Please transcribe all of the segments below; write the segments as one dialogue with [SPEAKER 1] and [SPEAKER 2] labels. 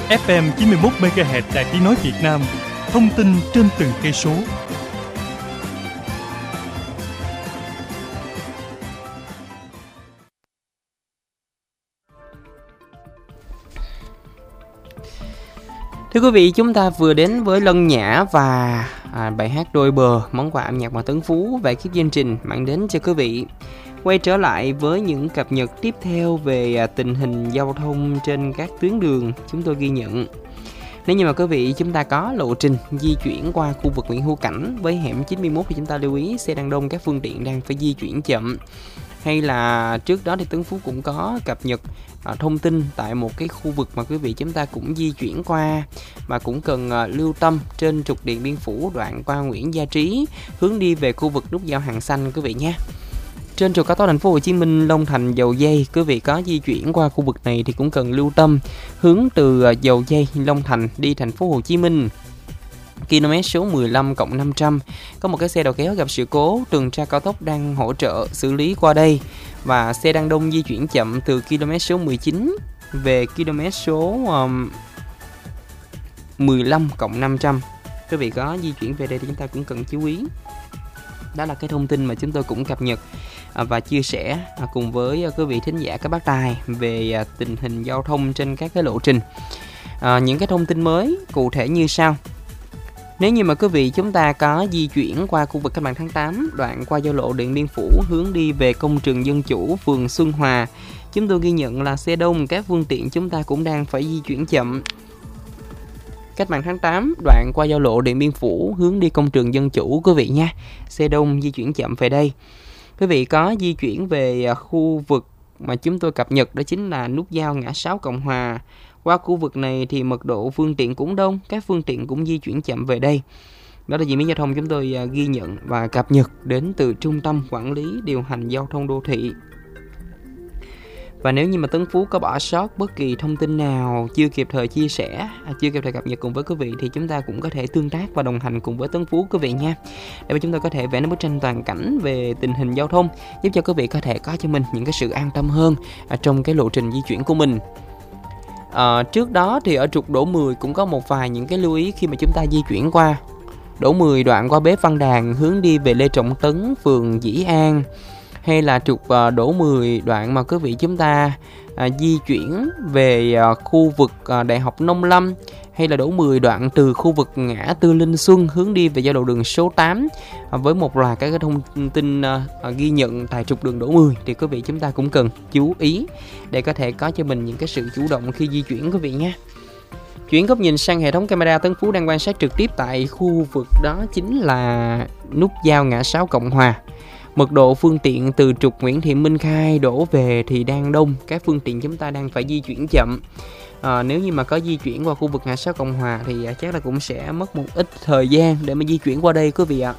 [SPEAKER 1] FM 91 MHz Đài Tiếng nói Việt Nam. Thông tin trên từng cây số.
[SPEAKER 2] Thưa quý vị, chúng ta vừa đến với Lân Nhã và bài hát Đôi Bờ, món quà âm nhạc mà Tấn Phú và ekip chương trình mang đến cho quý vị. Quay trở lại với những cập nhật tiếp theo về tình hình giao thông trên các tuyến đường chúng tôi ghi nhận. Nếu như mà quý vị chúng ta có lộ trình di chuyển qua khu vực Nguyễn Hữu Cảnh với hẻm 91 thì chúng ta lưu ý xe đang đông, các phương tiện đang phải di chuyển chậm. Hay là trước đó thì Tấn Phú cũng có cập nhật thông tin tại một cái khu vực mà quý vị chúng ta cũng di chuyển qua và cũng cần lưu tâm trên trục Điện Biên Phủ đoạn qua Nguyễn Gia Trí hướng đi về khu vực nút giao Hàng Xanh quý vị nhé. Trên trục cao tốc Thành phố Hồ Chí Minh Long Thành Dầu Giây, quý vị có di chuyển qua khu vực này thì cũng cần lưu tâm hướng từ Dầu Giây Long Thành đi Thành phố Hồ Chí Minh. Km số 15+500 có một cái xe đầu kéo gặp sự cố, tuần tra cao tốc đang hỗ trợ xử lý qua đây và xe đang đông di chuyển chậm từ km số 19 về km số 15+500. Quý vị có di chuyển về đây thì chúng ta cũng cần chú ý. Đó là cái thông tin mà chúng tôi cũng cập nhật và chia sẻ cùng với quý vị thính giả các bác tài về tình hình giao thông trên các cái lộ trình. Những cái thông tin mới cụ thể như sau. Nếu như mà quý vị chúng ta có di chuyển qua khu vực Cách mạng tháng 8, đoạn qua giao lộ Điện Biên Phủ hướng đi về công trường Dân Chủ, phường Xuân Hòa, chúng tôi ghi nhận là xe đông, các phương tiện chúng ta cũng đang phải di chuyển chậm. Cách mạng tháng 8, đoạn qua giao lộ Điện Biên Phủ hướng đi công trường Dân Chủ quý vị nha. Xe đông di chuyển chậm về đây. Quý vị có di chuyển về khu vực mà chúng tôi cập nhật đó chính là nút giao ngã 6 Cộng Hòa. Qua khu vực này thì mật độ phương tiện cũng đông, các phương tiện cũng di chuyển chậm về đây. Đó là diễn biến giao thông chúng tôi ghi nhận và cập nhật đến từ Trung tâm Quản lý Điều hành Giao thông Đô thị. Và nếu như mà Tấn Phú có bỏ sót bất kỳ thông tin nào chưa kịp thời chia sẻ, chưa kịp thời cập nhật cùng với quý vị thì chúng ta cũng có thể tương tác và đồng hành cùng với Tấn Phú quý vị nha. Để mà chúng ta có thể vẽ nên bức tranh toàn cảnh về tình hình giao thông, giúp cho quý vị có thể có cho mình những cái sự an tâm hơn trong cái lộ trình di chuyển của mình. Trước đó thì ở trục Đỗ 10 cũng có một vài những cái lưu ý khi mà chúng ta di chuyển qua Đỗ 10 đoạn qua Bế Văn Đàn hướng đi về Lê Trọng Tấn, phường Dĩ An, hay là trục Đỗ 10 đoạn mà quý vị chúng ta di chuyển về khu vực Đại học Nông Lâm, hay là Đỗ 10 đoạn từ khu vực ngã tư Linh Xuân hướng đi về giao lộ đường số 8 với một loạt các thông tin ghi nhận tại trục đường Đỗ 10 thì quý vị chúng ta cũng cần chú ý để có thể có cho mình những cái sự chủ động khi di chuyển quý vị nhé. Chuyển góc nhìn sang hệ thống camera, Tấn Phú đang quan sát trực tiếp tại khu vực đó chính là nút giao ngã 6 Cộng Hòa. Mật độ phương tiện từ trục Nguyễn Thị Minh Khai đổ về thì đang đông, các phương tiện chúng ta đang phải di chuyển chậm. Nếu như mà có di chuyển qua khu vực ngã 6 Cộng Hòa thì chắc là cũng sẽ mất một ít thời gian để mà di chuyển qua đây quý vị ạ.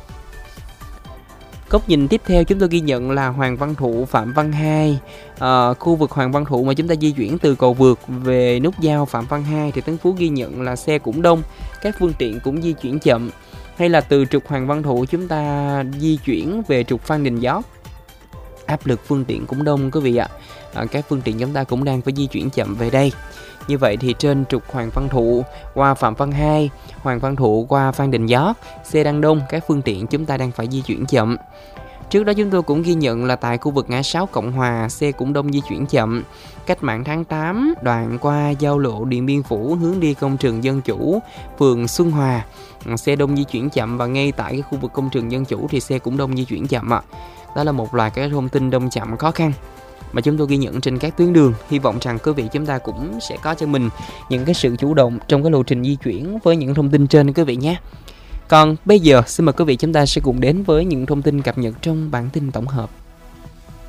[SPEAKER 2] Góc nhìn tiếp theo chúng tôi ghi nhận là Hoàng Văn Thụ, Phạm Văn Hai. Khu vực Hoàng Văn Thụ mà chúng ta di chuyển từ cầu vượt về nút giao Phạm Văn Hai thì Tấn Phú ghi nhận là xe cũng đông, các phương tiện cũng di chuyển chậm. Hay là từ trục Hoàng Văn Thụ chúng ta di chuyển về trục Phan Đình Giót, áp lực phương tiện cũng đông quý vị ạ. Các phương tiện chúng ta cũng đang phải di chuyển chậm về đây. Như vậy thì trên trục Hoàng Văn Thụ qua Phạm Văn Hai, Hoàng Văn Thụ qua Phan Đình Giót, xe đang đông, các phương tiện chúng ta đang phải di chuyển chậm. Trước đó chúng tôi cũng ghi nhận là tại khu vực ngã 6 Cộng Hòa, xe cũng đông di chuyển chậm. Cách mạng tháng 8, đoạn qua giao lộ Điện Biên Phủ hướng đi công trường Dân Chủ, phường Xuân Hòa, xe đông di chuyển chậm và ngay tại cái khu vực công trường Dân Chủ thì xe cũng đông di chuyển chậm ạ. Đó là một loạt các thông tin đông chậm khó khăn mà chúng tôi ghi nhận trên các tuyến đường. Hy vọng rằng quý vị chúng ta cũng sẽ có cho mình những cái sự chủ động trong cái lộ trình di chuyển với những thông tin trên quý vị nhé. Còn bây giờ xin mời quý vị chúng ta sẽ cùng đến với những thông tin cập nhật trong bản tin tổng hợp.